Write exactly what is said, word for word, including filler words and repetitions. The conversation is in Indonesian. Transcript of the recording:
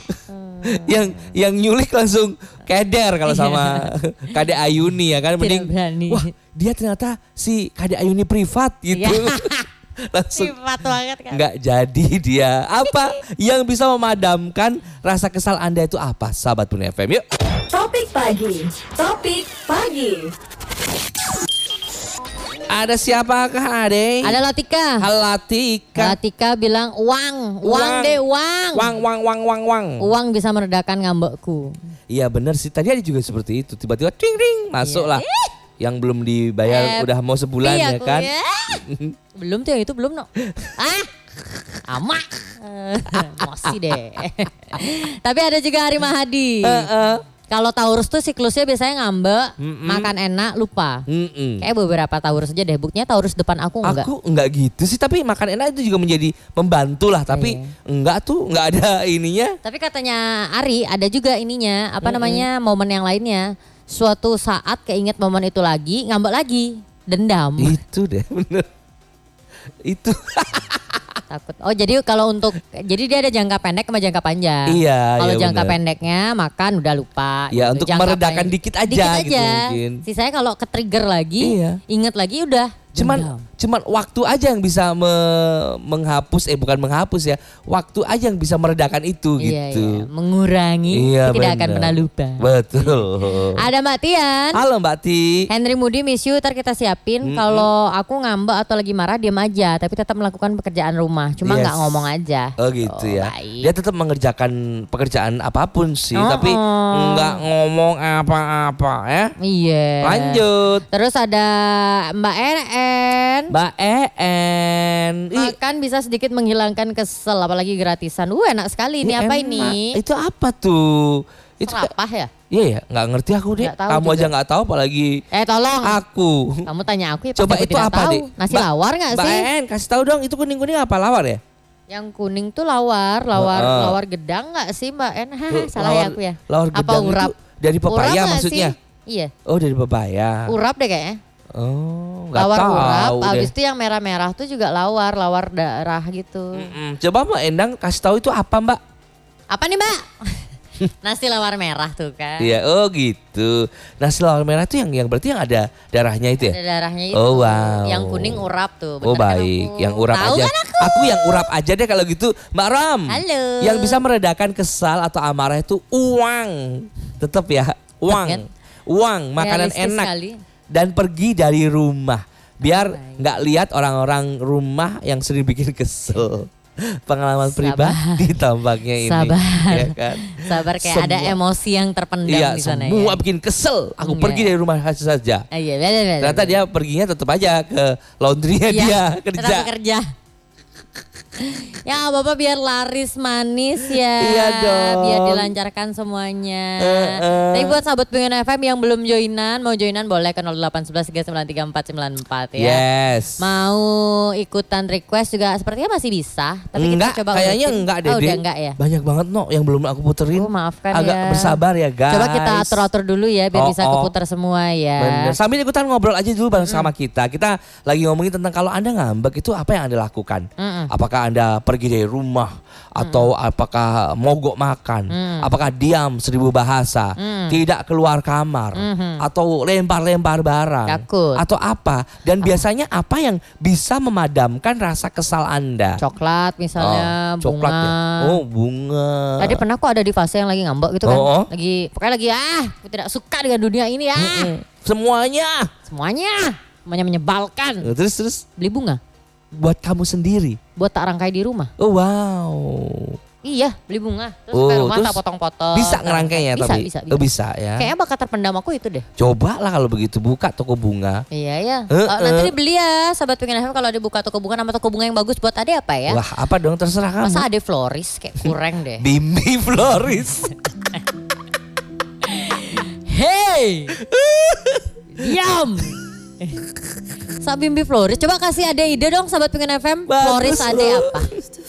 yang yang nyulik langsung keder kalau sama Kade Ayuni ya kan. Mending wah dia ternyata si Kade Ayuni privat gitu. Langsung privat banget kan. Nggak jadi dia. Apa yang bisa memadamkan rasa kesal Anda itu apa? Sahabat Bun F M, yuk. Topik pagi. Topik pagi. Ada siapakah Ade? Ada Latika. Halo Latika. Latika bilang uang, uang, uang deh uang. Uang, uang, uang, uang, uang. Uang bisa meredakan ngambekku. Iya benar sih. Tadi ada juga seperti itu. Tiba-tiba ting ting masuk lah. Yang belum dibayar eh, udah mau sebulan ya kan. Ya. Belum tuh yang itu belum no. Ah, amak. Emosi deh. Tapi ada juga Hari Mahadi. Uh, uh. Kalau Taurus tuh siklusnya biasanya ngambek, Mm-mm. makan enak, lupa. Mm-mm. Kayak beberapa Taurus aja deh. Buktinya Taurus depan aku enggak. Aku enggak gitu sih, tapi makan enak itu juga menjadi membantu lah. Tapi e. enggak tuh, enggak ada ininya. Tapi katanya Ari ada juga ininya, apa Mm-mm. namanya, momen yang lainnya. Suatu saat keinget momen itu lagi, ngambek lagi, dendam. Itu deh, bener. Itu. Takut. Oh jadi kalau untuk, jadi dia ada jangka pendek sama jangka panjang. Iya. Kalau iya, jangka bener. pendeknya makan udah lupa. Ya gitu. untuk jangka meredakan pendek, dikit aja dikit gitu aja. mungkin. Sisanya kalau ke-trigger lagi, iya. inget lagi udah. Cuman dendam. cuman waktu aja yang bisa me, menghapus, eh bukan menghapus ya. Waktu aja yang bisa meredakan itu iya, gitu. Iya. Mengurangi, iya, tidak bener. akan pernah lupa. Betul. Ada Mbak Tian. Halo Mbak Ti. Henry Moody miss you, ntar kita siapin. Mm-hmm. Kalau aku ngambek atau lagi marah diam aja, tapi tetap melakukan pekerjaan rumah. Cuma nggak yes. ngomong aja. Oh gitu oh, ya. Baik. Dia tetap mengerjakan pekerjaan apapun sih, oh, tapi oh. nggak ngomong apa-apa ya. Iya. Lanjut. Terus ada Mbak En. Mbak En. Makan bisa sedikit menghilangkan kesel, apalagi gratisan. Uh enak sekali. Ini, ini apa enak. Ini? Itu apa tuh? Itu serapah ya? Iya ya, nggak ngerti aku deh. Kamu juga. Aja nggak tahu, apalagi. Eh tolong. Aku. Kamu tanya aku ya. Coba itu apa tahu. deh? Nasi ba- lawar nggak sih? Mbak En, kasih tahu dong. Itu kuning kuning apa lawar ya? Yang kuning tuh lawar, lawar, uh, lawar gedang nggak sih Mbak En? Hah, salah lawar, ya aku ya. Lawar gedang apa urap? Itu dari pepaya maksudnya? Sih? Iya. Oh dari pepaya. Urap deh kayaknya. Oh, nggak lawar tahu. Urap, deh. abis itu yang merah-merah tuh juga lawar, lawar darah gitu. Mm-mm. Coba Mbak Endang kasih tahu itu apa Mbak? Apa nih Mbak? Nasi lawar merah tuh kan. Iya, oh gitu. Nasi lawar merah tuh yang yang berarti yang ada darahnya itu ya? Ada darahnya itu. Oh wow. Yang kuning urap tuh. Bener oh baik, kan yang urap Tau aja. Kan aku? aku yang urap aja deh kalau gitu, Mbak Ram. Halo. Yang bisa meredakan kesal atau amarah itu uang. Tetap ya, uang. Uang, makanan realistis enak. Sekali. Dan pergi dari rumah. Biar nggak oh, lihat orang-orang rumah yang sering bikin kesel. Pengalaman Sabar. pribadi tampaknya ini. Sabar. Ya kan? Sabar kayak semua, ada emosi yang terpendam iya, di sana. Semua ya? bikin kesel. Aku Enggak. pergi dari rumah saja. Ah, iya, bener, bener, Ternyata bener. dia perginya tetap aja ke laundry-nya iya, dia kerja. Tetap kerja. Ya Bapak biar laris manis ya. Iya dong. Biar dilancarkan semuanya. Uh, uh. Tapi buat sahabat Pengen F M yang belum joinan, mau joinan boleh ke nol delapan satu satu tiga sembilan tiga empat sembilan empat ya. Yes. Mau ikutan request juga sepertinya masih bisa. Tapi enggak, kita coba kayaknya urutin. enggak deh. Oh, udah enggak ya. Banyak banget no yang belum aku puterin. Oh, maafkan Agak ya. bersabar ya guys. Coba kita atur-atur dulu ya biar oh, bisa oh. keputar semua ya. Bener. Sambil ikutan ngobrol aja dulu bareng mm. sama kita. Kita lagi ngomongin tentang kalau Anda ngambek itu apa yang Anda lakukan. Mm-mm. Apakah Anda pergi dari rumah atau mm. apakah mogok makan, mm. apakah diam seribu bahasa, mm. tidak keluar kamar, mm-hmm. atau lempar-lempar barang, Takut. atau apa. Dan oh. biasanya apa yang bisa memadamkan rasa kesal Anda? Coklat misalnya, oh, coklat bunga. Ya? Oh bunga. Tadi pernah kok ada di fase yang lagi ngambek gitu kan, oh, oh. lagi pokoknya lagi ah, aku tidak suka dengan dunia ini ah. Mm-mm. Semuanya, semuanya, semuanya menyebalkan. Terus terus beli bunga. Buat kamu sendiri. Buat tak rangkai di rumah. Oh wow. Iya beli bunga. Terus oh, sampai rumah terus tak potong-potong. Bisa ngerangkainya bisa, tapi. Bisa bisa. Oh, bisa ya. Kayaknya bakat terpendam aku itu deh. Coba lah kalau begitu buka toko bunga. Iya ya. Uh, uh. Nanti dibeli ya sahabat Pengen F M kalau dibuka toko bunga, nama toko bunga yang bagus buat Ade apa ya? Wah apa dong terserah kamu. Masa Ade floris kayak kurang deh. Bimbi floris. Hey. Diam. Sa Bimbi floris. Coba kasih Ade ide dong sahabat Pengen F M. Bagus floris Ade apa?